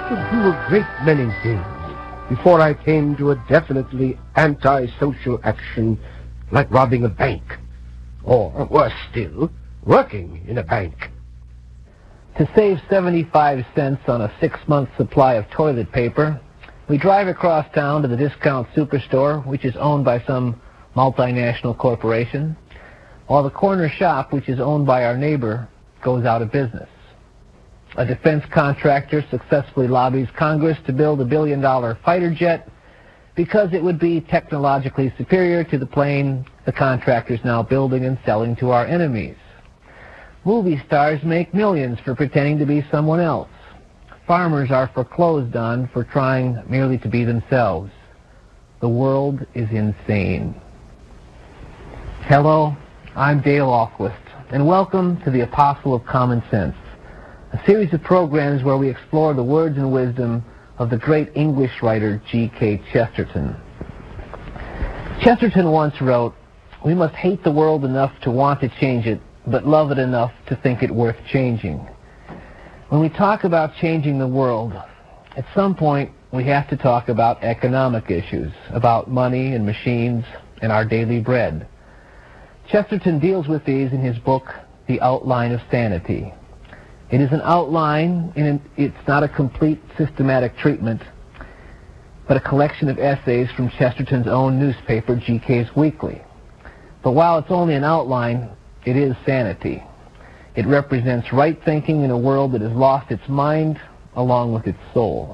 could do a great many things before I came to a definitely anti-social action like robbing a bank. Or, worse still, working in a bank. To save 75 cents on a 6-month supply of toilet paper, we drive across town to the discount superstore, which is owned by some multinational corporation, while the corner shop, which is owned by our neighbor, goes out of business. A defense contractor successfully lobbies Congress to build a billion-dollar fighter jet because it would be technologically superior to the plane the contractor's now building and selling to our enemies. Movie stars make millions for pretending to be someone else. Farmers are foreclosed on for trying merely to be themselves. The world is insane. Hello, I'm Dale Ahlquist, and welcome to the Apostle of Common Sense, a series of programs where we explore the words and wisdom of the great English writer G.K. Chesterton. Chesterton once wrote, "We must hate the world enough to want to change it, but love it enough to think it worth changing." When we talk about changing the world, at some point we have to talk about economic issues, about money and machines and our daily bread. Chesterton deals with these in his book, The Outline of Sanity. It is an outline, and it's not a complete systematic treatment, but a collection of essays from Chesterton's own newspaper, GK's Weekly. But while it's only an outline, it is sanity. It represents right thinking in a world that has lost its mind along with its soul.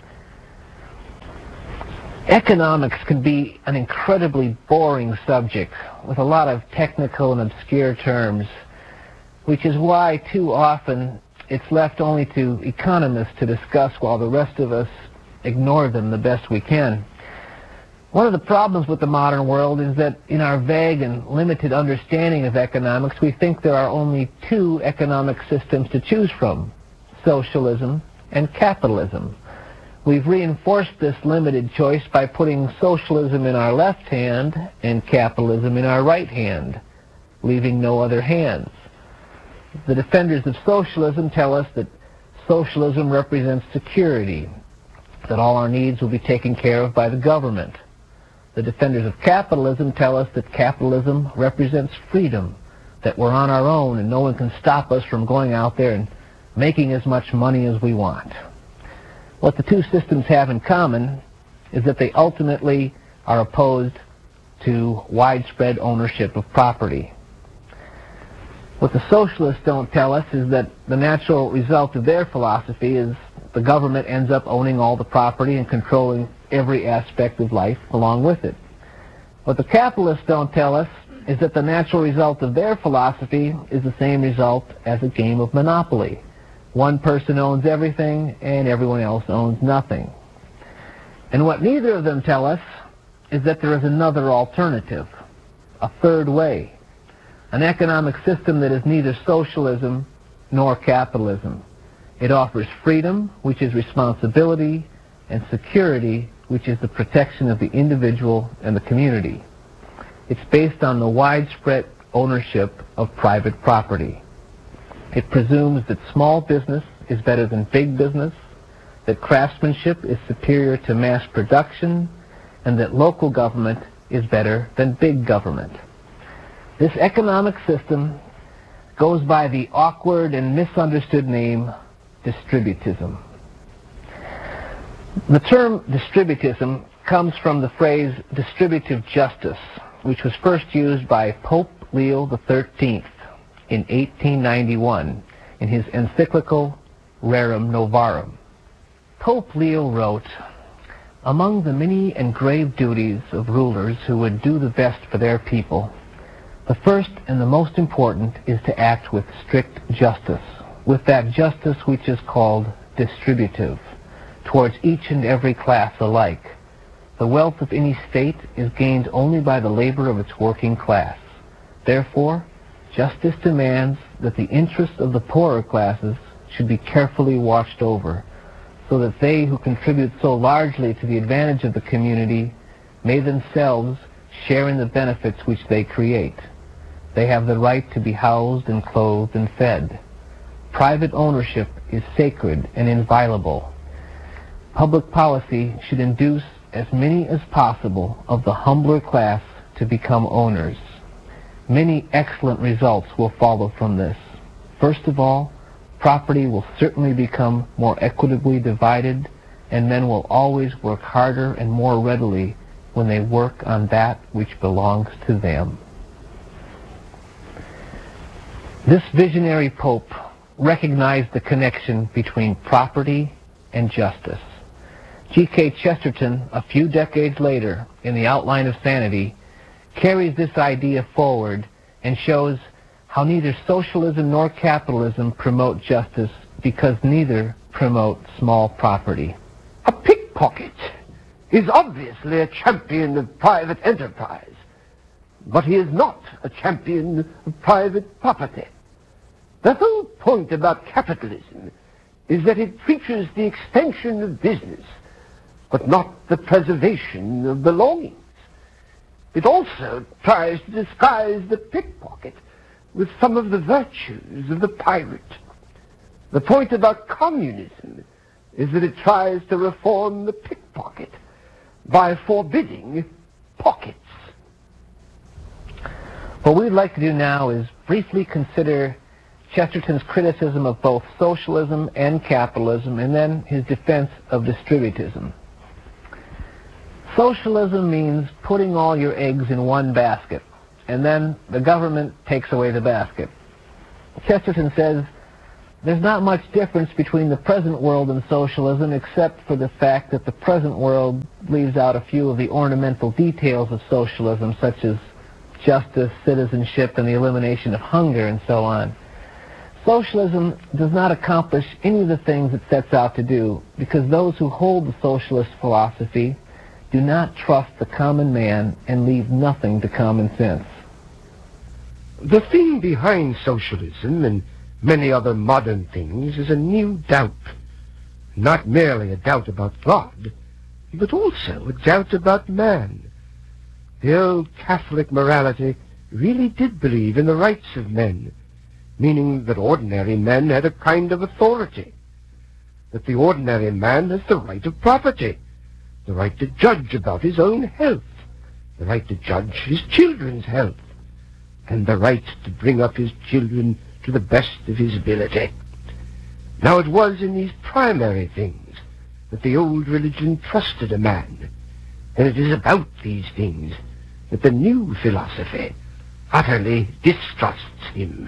Economics can be an incredibly boring subject with a lot of technical and obscure terms, which is why too often it's left only to economists to discuss while the rest of us ignore them the best we can. One of the problems with the modern world is that in our vague and limited understanding of economics, we think there are only two economic systems to choose from, socialism and capitalism. We've reinforced this limited choice by putting socialism in our left hand and capitalism in our right hand, leaving no other hands. The defenders of socialism tell us that socialism represents security, that all our needs will be taken care of by the government. The defenders of capitalism tell us that capitalism represents freedom, that we're on our own and no one can stop us from going out there and making as much money as we want. What the two systems have in common is that they ultimately are opposed to widespread ownership of property. What the socialists don't tell us is that the natural result of their philosophy is the government ends up owning all the property and controlling every aspect of life along with it. What the capitalists don't tell us is that the natural result of their philosophy is the same result as a game of Monopoly. One person owns everything and everyone else owns nothing. And what neither of them tell us is that there is another alternative, a third way. An economic system that is neither socialism nor capitalism. It offers freedom, which is responsibility, and security, which is the protection of the individual and the community. It's based on the widespread ownership of private property. It presumes that small business is better than big business, that craftsmanship is superior to mass production, and that local government is better than big government. This economic system goes by the awkward and misunderstood name distributism. The term distributism comes from the phrase distributive justice, which was first used by Pope Leo XIII in 1891 in his encyclical Rerum Novarum. Pope Leo wrote, "Among the many and grave duties of rulers who would do the best for their people, the first and the most important is to act with strict justice, with that justice which is called distributive, towards each and every class alike. The wealth of any state is gained only by the labor of its working class. Therefore, justice demands that the interests of the poorer classes should be carefully watched over, so that they who contribute so largely to the advantage of the community may themselves share in the benefits which they create. They have the right to be housed and clothed and fed. Private ownership is sacred and inviolable. Public policy should induce as many as possible of the humbler class to become owners. Many excellent results will follow from this. First of all, property will certainly become more equitably divided, and men will always work harder and more readily when they work on that which belongs to them. This visionary pope recognized the connection between property and justice. G.K. Chesterton, a few decades later, in The Outline of Sanity, carries this idea forward and shows how neither socialism nor capitalism promote justice because neither promote small property. A pickpocket is obviously a champion of private enterprise, but he is not a champion of private property. The whole point about capitalism is that it preaches the extension of business, but not the preservation of belongings. It also tries to disguise the pickpocket with some of the virtues of the pirate. The point about communism is that it tries to reform the pickpocket by forbidding pockets. What we'd like to do now is briefly consider Chesterton's criticism of both socialism and capitalism, and then his defense of distributism. Socialism means putting all your eggs in one basket, and then the government takes away the basket. Chesterton says there's not much difference between the present world and socialism except for the fact that the present world leaves out a few of the ornamental details of socialism, such as justice, citizenship, and the elimination of hunger, and so on. Socialism does not accomplish any of the things it sets out to do because those who hold the socialist philosophy do not trust the common man and leave nothing to common sense. The thing behind socialism and many other modern things is a new doubt. Not merely a doubt about God, but also a doubt about man. The old Catholic morality really did believe in the rights of men, meaning that ordinary men had a kind of authority, that the ordinary man has the right of property, the right to judge about his own health, the right to judge his children's health, and the right to bring up his children to the best of his ability. Now it was in these primary things that the old religion trusted a man, and it is about these things that the new philosophy utterly distrusts him.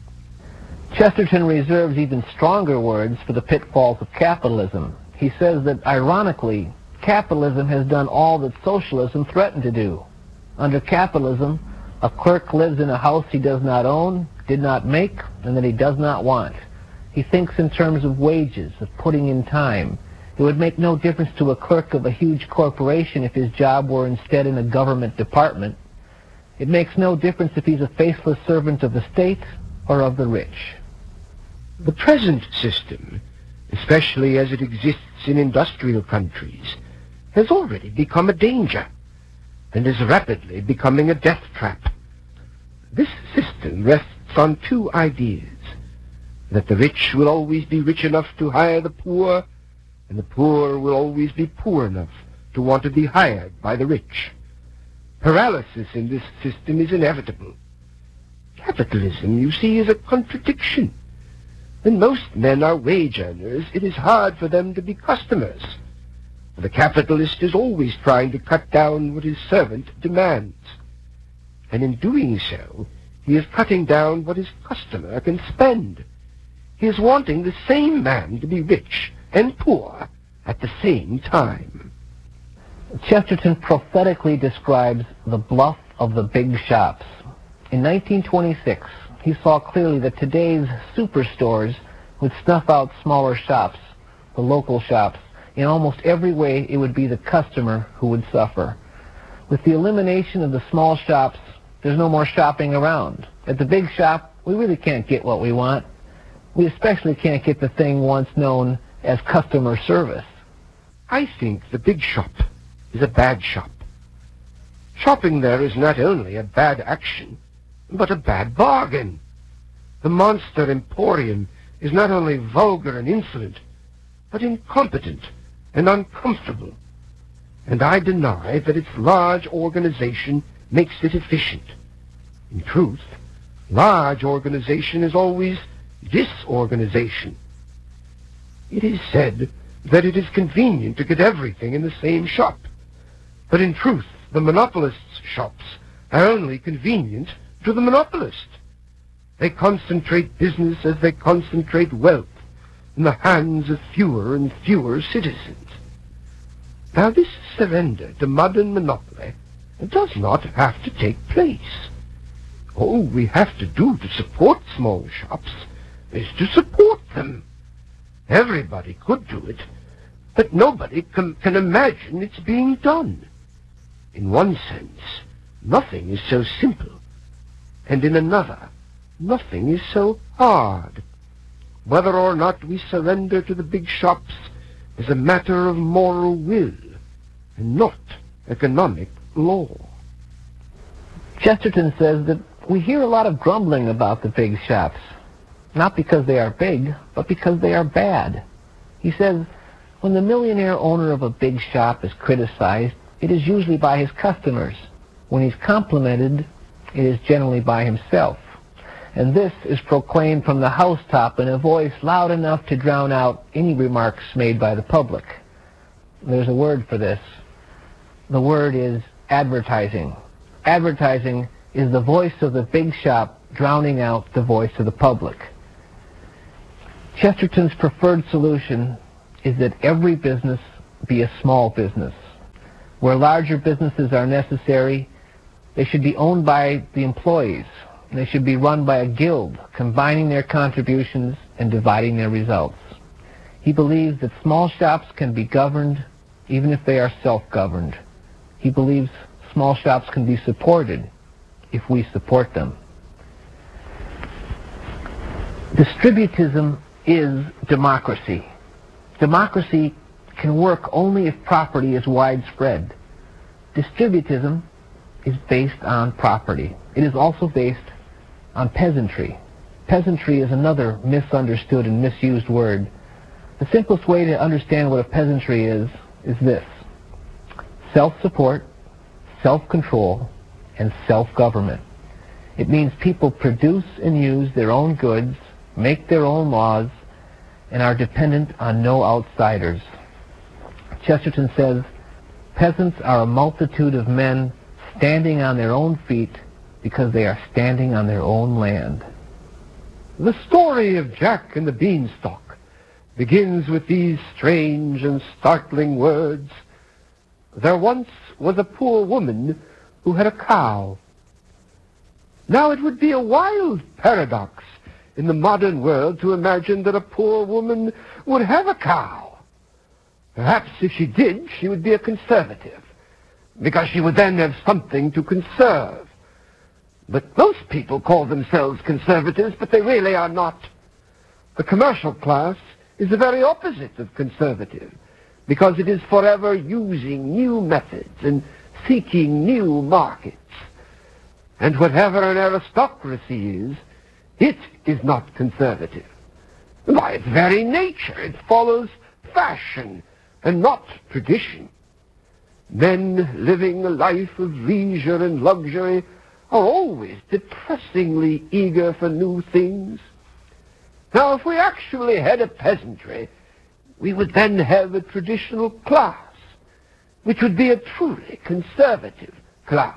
Chesterton reserves even stronger words for the pitfalls of capitalism. He says that, ironically, capitalism has done all that socialism threatened to do. Under capitalism, a clerk lives in a house he does not own, did not make, and that he does not want. He thinks in terms of wages, of putting in time. It would make no difference to a clerk of a huge corporation if his job were instead in a government department. It makes no difference if he's a faithless servant of the state or of the rich. The present system, especially as it exists in industrial countries, has already become a danger and is rapidly becoming a death trap. This system rests on two ideas: that the rich will always be rich enough to hire the poor, and the poor will always be poor enough to want to be hired by the rich. Paralysis in this system is inevitable. Capitalism, you see, is a contradiction. When most men are wage earners, it is hard for them to be customers. The capitalist is always trying to cut down what his servant demands. And in doing so, he is cutting down what his customer can spend. He is wanting the same man to be rich and poor at the same time. Chesterton prophetically describes the bluff of the big shops. In 1926, he saw clearly that today's superstores would snuff out smaller shops, the local shops. In almost every way, it would be the customer who would suffer. With the elimination of the small shops, there's no more shopping around. At the big shop, we really can't get what we want. We especially can't get the thing once known as customer service. I think the big shop is a bad shop. Shopping there is not only a bad action, but a bad bargain. The monster emporium is not only vulgar and insolent, but incompetent and uncomfortable. And I deny that its large organization makes it efficient. In truth, large organization is always disorganization. It is said that it is convenient to get everything in the same shop. But in truth, the monopolists' shops are only convenient to the monopolist. They concentrate business as they concentrate wealth in the hands of fewer and fewer citizens. Now this surrender to modern monopoly does not have to take place. All we have to do to support small shops is to support them. Everybody could do it, but nobody can imagine it's being done. In one sense, nothing is so simple, and in another, nothing is so hard. Whether or not we surrender to the big shops is a matter of moral will and not economic law. Chesterton says that we hear a lot of grumbling about the big shops, not because they are big, but because they are bad. He says, when the millionaire owner of a big shop is criticized, it is usually by his customers. When he's complimented, it is generally by himself. And this is proclaimed from the housetop in a voice loud enough to drown out any remarks made by the public. There's a word for this. The word is advertising. Advertising is the voice of the big shop drowning out the voice of the public. Chesterton's preferred solution is that every business be a small business. Where larger businesses are necessary, they should be owned by the employees. They should be run by a guild, combining their contributions and dividing their results. He believes that small shops can be governed even if they are self-governed. He believes small shops can be supported if we support them. Distributism is democracy. Democracy can work only if property is widespread. Distributism is based on property. It is also based on peasantry. Peasantry is another misunderstood and misused word. The simplest way to understand what a peasantry is this: self-support, self-control, and self-government. It means people produce and use their own goods, make their own laws, and are dependent on no outsiders. Chesterton says, peasants are a multitude of men standing on their own feet because they are standing on their own land. The story of Jack and the Beanstalk begins with these strange and startling words. There once was a poor woman who had a cow. Now it would be a wild paradox in the modern world to imagine that a poor woman would have a cow. Perhaps if she did, she would be a conservative, because she would then have something to conserve. But most people call themselves conservatives, but they really are not. The commercial class is the very opposite of conservative, because it is forever using new methods and seeking new markets. And whatever an aristocracy is, it is not conservative. By its very nature, it follows fashion and not tradition. Men living a life of leisure and luxury are always depressingly eager for new things. Now, if we actually had a peasantry, we would then have a traditional class, which would be a truly conservative class.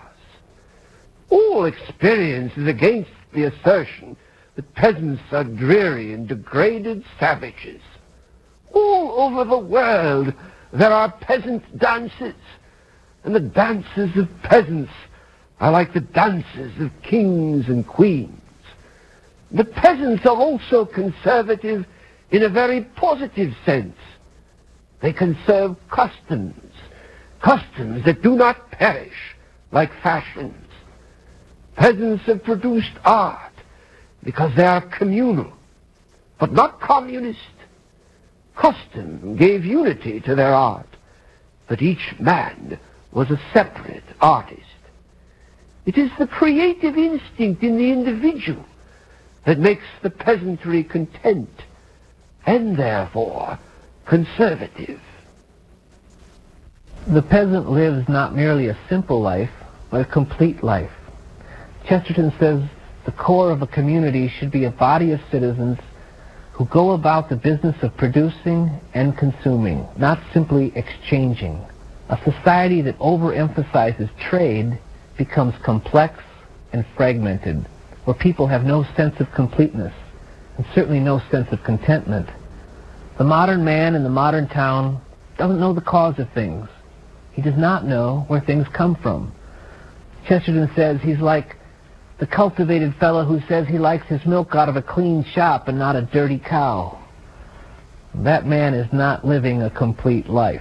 All experience is against the assertion that peasants are dreary and degraded savages. All over the world there are peasant dances, and the dances of peasants are like the dances of kings and queens. The peasants are also conservative in a very positive sense. They conserve customs that do not perish like fashions. Peasants have produced art because they are communal, but not communist. Custom gave unity to their art, but each man was a separate artist. It is the creative instinct in the individual that makes the peasantry content, and therefore conservative. The peasant lives not merely a simple life, but a complete life. Chesterton says the core of a community should be a body of citizens who go about the business of producing and consuming, not simply exchanging. A society that overemphasizes trade becomes complex and fragmented, where people have no sense of completeness, and certainly no sense of contentment. The modern man in the modern town doesn't know the cause of things. He does not know where things come from. Chesterton says he's like the cultivated fellow who says he likes his milk out of a clean shop and not a dirty cow. That man is not living a complete life.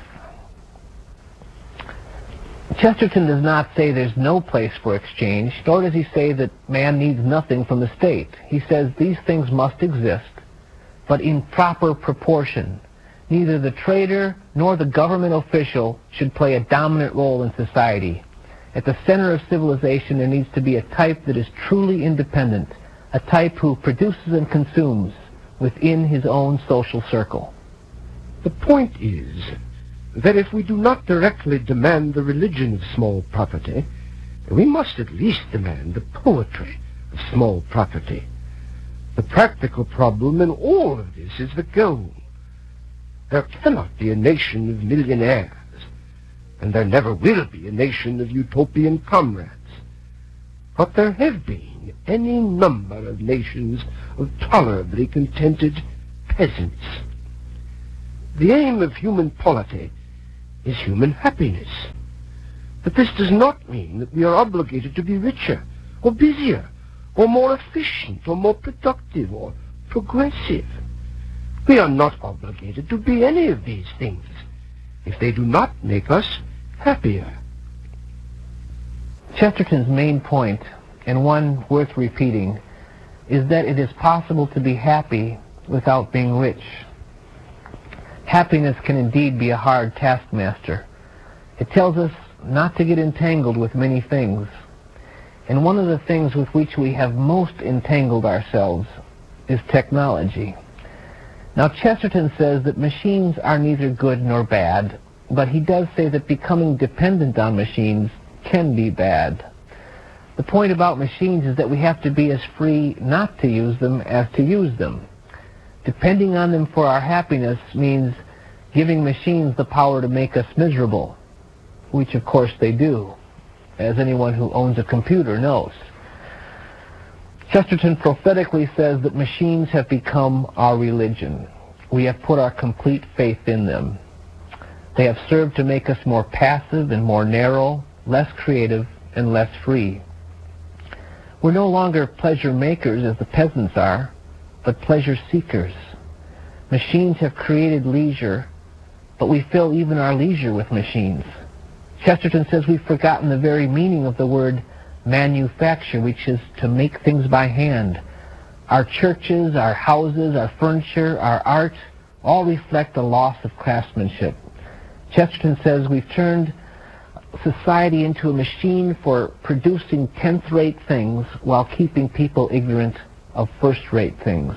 Chesterton does not say there's no place for exchange, nor does he say that man needs nothing from the state. He says these things must exist, but in proper proportion. Neither the trader nor the government official should play a dominant role in society. At the center of civilization, there needs to be a type that is truly independent, a type who produces and consumes within his own social circle. The point is that if we do not directly demand the religion of small property, we must at least demand the poetry of small property. The practical problem in all of this is the goal. There cannot be a nation of millionaires, and there never will be a nation of utopian comrades. But there have been any number of nations of tolerably contented peasants. The aim of human polity is human happiness. But this does not mean that we are obligated to be richer, or busier, or more efficient, or more productive, or progressive. We are not obligated to be any of these things if they do not make us happier. Chesterton's main point, and one worth repeating, is that it is possible to be happy without being rich. Happiness can indeed be a hard taskmaster. It tells us not to get entangled with many things. And one of the things with which we have most entangled ourselves is technology. Now, Chesterton says that machines are neither good nor bad, but he does say that becoming dependent on machines can be bad. The point about machines is that we have to be as free not to use them as to use them. Depending on them for our happiness means giving machines the power to make us miserable, which of course they do, as anyone who owns a computer knows. Chesterton prophetically says that machines have become our religion. We have put our complete faith in them. They have served to make us more passive and more narrow, less creative and less free. We're no longer pleasure makers as the peasants are, but pleasure seekers. Machines have created leisure, but we fill even our leisure with machines. Chesterton says we've forgotten the very meaning of the word manufacture, which is to make things by hand. Our churches, our houses, our furniture, our art, all reflect a loss of craftsmanship. Chesterton says we've turned society into a machine for producing 10th-rate things while keeping people ignorant of first-rate things.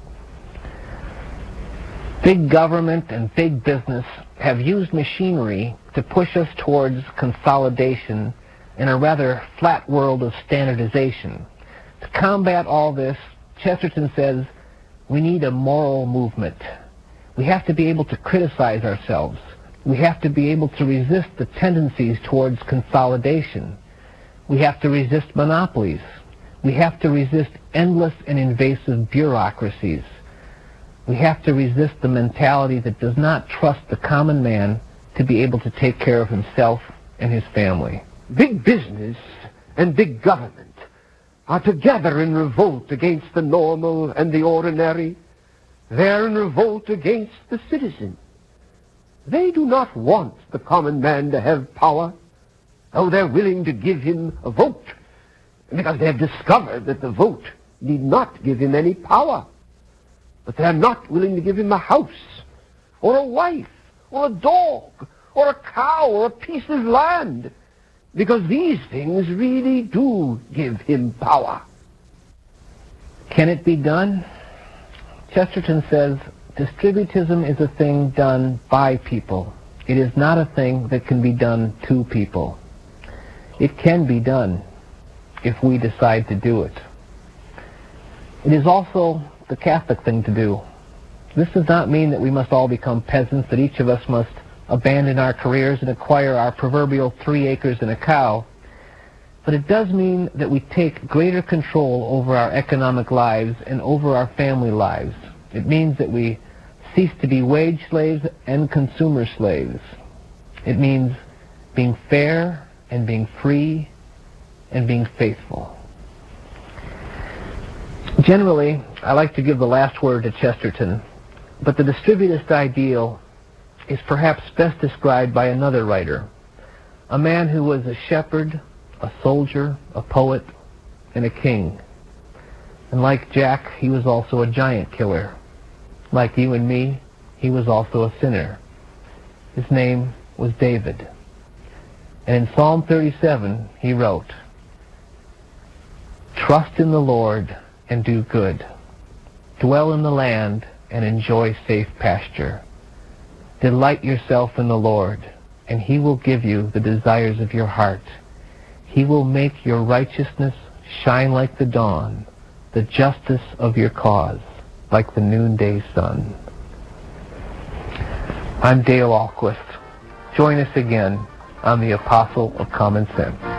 Big government and big business have used machinery to push us towards consolidation in a rather flat world of standardization. To combat all this, Chesterton says we need a moral movement. We have to be able to criticize ourselves. We have to be able to resist the tendencies towards consolidation. We have to resist monopolies. We have to resist endless and invasive bureaucracies. We have to resist the mentality that does not trust the common man to be able to take care of himself and his family. Big business and big government are together in revolt against the normal and the ordinary. They're in revolt against the citizen. They do not want the common man to have power, though they're willing to give him a vote, because they have discovered that the vote need not give him any power. But they're not willing to give him a house, or a wife, or a dog, or a cow, or a piece of land, because these things really do give him power. Can it be done? Chesterton says distributism is a thing done by people. It is not a thing that can be done to people. It can be done if we decide to do it. It is also the Catholic thing to do. This does not mean that we must all become peasants, that each of us must abandon our careers and acquire our proverbial 3 acres and a cow, but it does mean that we take greater control over our economic lives and over our family lives. It means that we cease to be wage slaves and consumer slaves. It means being fair and being free and being faithful. Generally, I like to give the last word to Chesterton, but the distributist ideal is perhaps best described by another writer, a man who was a shepherd, a soldier, a poet, and a king. And like Jack, he was also a giant killer. Like you and me, he was also a sinner. His name was David. And in Psalm 37, he wrote, "Trust in the Lord and do good. Dwell in the land and enjoy safe pasture. Delight yourself in the Lord, and he will give you the desires of your heart. He will make your righteousness shine like the dawn, the justice of your cause like the noonday sun." I'm Dale Ahlquist. Join us again on the Apostle of Common Sense.